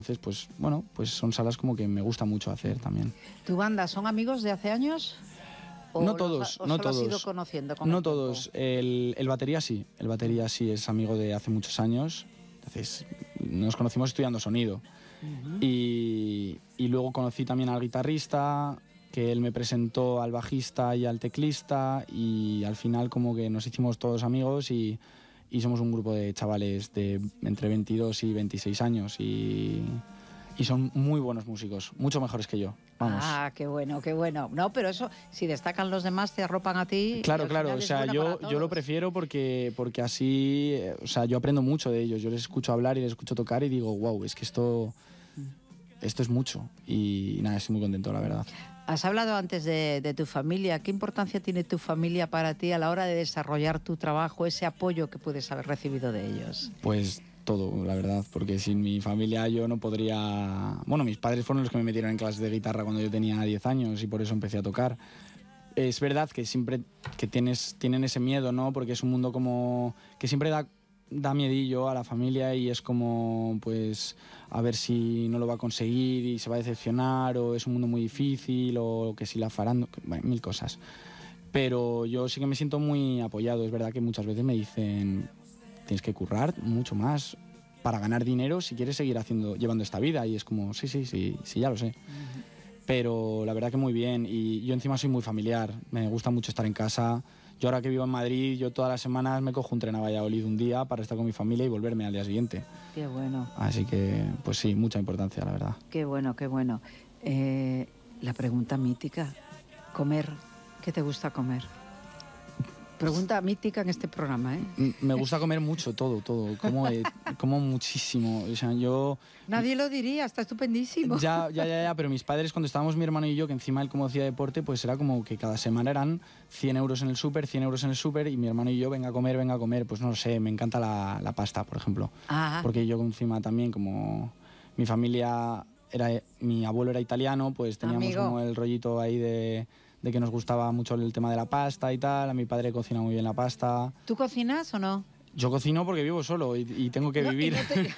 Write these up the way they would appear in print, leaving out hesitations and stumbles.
Entonces, pues bueno, pues son salas como que me gusta mucho hacer también. ¿Tu banda son amigos de hace años? No todos, ¿O no solo has todos. ido conociendo con No el tiempo? todos. El batería sí. El batería sí es amigo de hace muchos años. Entonces, nos conocimos estudiando sonido. Y luego conocí también al guitarrista, que él me presentó al bajista y al teclista, y al final como que nos hicimos todos amigos y somos un grupo de chavales de entre 22 y 26 años y son muy buenos músicos, mucho mejores que yo. Vamos. Ah, qué bueno, qué bueno. No, pero eso, si destacan los demás, te arropan a ti. Claro, claro, o sea, yo lo prefiero porque así, o sea, yo aprendo mucho de ellos. Yo les escucho hablar y les escucho tocar y digo, wow, es que esto es mucho. Y nada, estoy muy contento, la verdad. Has hablado antes de tu familia. ¿Qué importancia tiene tu familia para ti a la hora de desarrollar tu trabajo, ese apoyo que puedes haber recibido de ellos? Pues todo, la verdad, porque sin mi familia yo no podría... Bueno, mis padres fueron los que me metieron en clases de guitarra cuando yo tenía 10 años y por eso empecé a tocar. Es verdad que siempre que tienen ese miedo, ¿no? Porque es un mundo como que siempre da miedillo a la familia y es como, pues, a ver si no lo va a conseguir y se va a decepcionar, o es un mundo muy difícil, o que si la farán, bueno, mil cosas. Pero yo sí que me siento muy apoyado. Es verdad que muchas veces me dicen, tienes que currar mucho más para ganar dinero si quieres seguir llevando esta vida, y es como, sí, ya lo sé. Pero la verdad que muy bien, y yo encima soy muy familiar, me gusta mucho estar en casa. Yo ahora que vivo en Madrid, yo todas las semanas me cojo un tren a Valladolid un día para estar con mi familia y volverme al día siguiente. Qué bueno. Así que, pues sí, mucha importancia, la verdad. Qué bueno, qué bueno. La pregunta mítica, comer, ¿qué te gusta comer? Pregunta mítica en este programa, ¿eh? Me gusta comer mucho, todo. Como muchísimo. O sea, yo... Nadie lo diría, está estupendísimo. Ya, pero mis padres, cuando estábamos mi hermano y yo, que encima él como hacía deporte, pues era como que cada semana eran 100 euros en el súper, 100 euros en el súper, y mi hermano y yo, venga a comer. Pues no lo sé, me encanta la pasta, por ejemplo. Ajá. Porque yo encima también, como mi familia, mi abuelo era italiano, pues teníamos como el rollito ahí de que nos gustaba mucho el tema de la pasta y tal. A mi padre cocina muy bien la pasta. ¿Tú cocinas o no? Yo cocino porque vivo solo y tengo que vivir.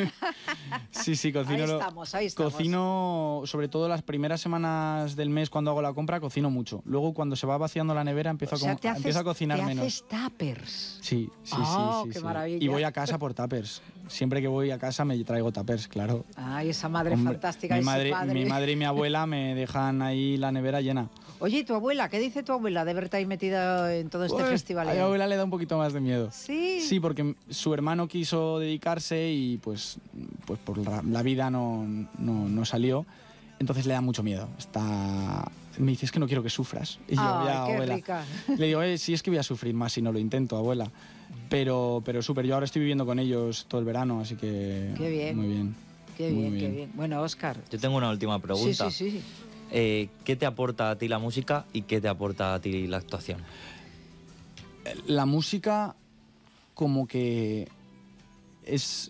Sí, cocino. Ahí estamos. Cocino sobre todo las primeras semanas del mes cuando hago la compra, cocino mucho. Luego cuando se va vaciando la nevera empiezo a cocinar menos. ¿Te haces tuppers? Sí. Qué maravilla. Y voy a casa por tuppers. Siempre que voy a casa me traigo tuppers, claro. Ay, esa madre fantástica. Mi madre y mi abuela me dejan ahí la nevera llena. Oye, ¿y tu abuela? ¿Qué dice tu abuela de verte ahí metida en todo este festival? A mi abuela le da un poquito más de miedo. ¿Sí? Sí, porque su hermano quiso dedicarse y pues por la vida no salió. Entonces le da mucho miedo. Me dice, es que no quiero que sufras. Y yo, ya, qué abuela. Rica. Le digo, sí, es que voy a sufrir más si no lo intento, abuela. Pero súper, yo ahora estoy viviendo con ellos todo el verano, así que... Qué bien. Muy bien. Qué bien. Bueno, Óscar. Yo tengo una última pregunta. Sí. ¿Qué te aporta a ti la música y qué te aporta a ti la actuación? La música como que es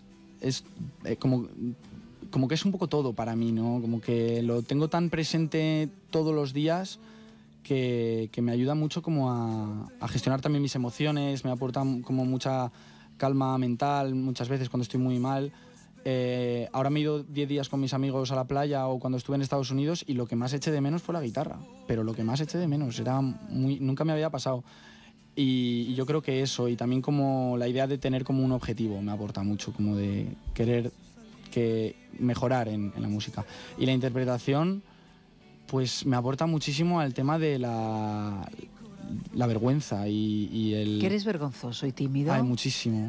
como que es un poco todo para mí, ¿no? Como que lo tengo tan presente todos los días que me ayuda mucho como a gestionar también mis emociones, me aporta como mucha calma mental muchas veces cuando estoy muy mal. Ahora me he ido 10 días con mis amigos a la playa o cuando estuve en Estados Unidos y lo que más eché de menos fue la guitarra, pero lo que más eché de menos, nunca me había pasado. Y yo creo que eso, y también como la idea de tener como un objetivo me aporta mucho, como de querer mejorar en la música. Y la interpretación pues me aporta muchísimo al tema de la vergüenza y el... ¿Que eres vergonzoso y tímido? Ay, muchísimo.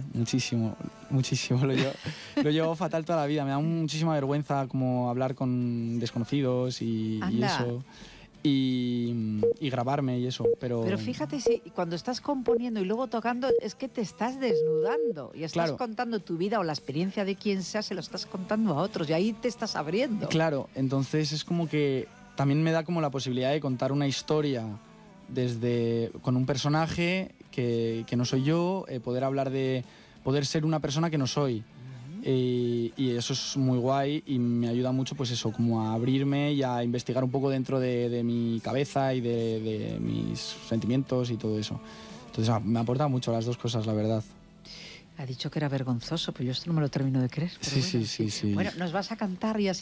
Lo llevo fatal toda la vida. Me da muchísima vergüenza como hablar con desconocidos y eso. Y grabarme y eso. Pero fíjate, si cuando estás componiendo y luego tocando, es que te estás desnudando y estás contando tu vida o la experiencia de quien sea, se lo estás contando a otros y ahí te estás abriendo. Claro, entonces es como que también me da como la posibilidad de contar una historia con un personaje que no soy yo, poder ser una persona que no soy. Y eso es muy guay y me ayuda mucho pues eso, como a abrirme y a investigar un poco dentro de mi cabeza y de mis sentimientos y todo eso. Entonces me aporta mucho las dos cosas, la verdad. Ha dicho que era vergonzoso, pero yo esto no me lo termino de creer. Sí. Bueno, nos vas a cantar y así